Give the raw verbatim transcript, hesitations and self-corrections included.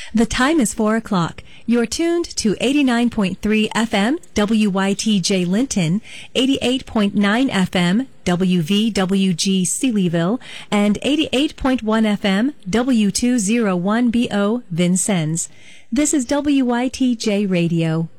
The time is four o'clock. You're tuned to eighty-nine point three F M, W Y T J Linton, eighty-eight point nine F M, W V W G Sealyville, and eighty-eight point one F M, W two oh one B O Vincennes. This is W Y T J Radio.